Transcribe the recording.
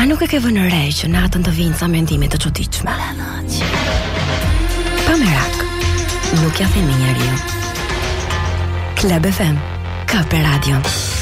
nuk e ke vënë re që natën të vinë ca mendime të çuditshme? Pa merak, nuk ja themi njeriu. Club FM, ka për radio.